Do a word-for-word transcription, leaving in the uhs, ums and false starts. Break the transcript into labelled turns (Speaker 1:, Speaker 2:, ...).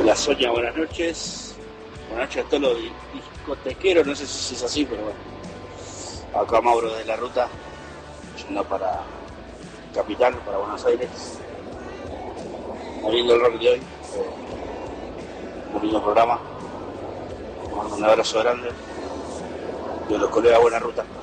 Speaker 1: Hola Sonia, buenas noches. Buenas noches a todos los discotequeros, no sé si es así, pero bueno. Acá Mauro de la Ruta, yendo para Capital, para Buenos Aires. Muy lindo el rock de hoy. Muy lindo programa. Mando un abrazo grande. Y a los colegas, buena ruta.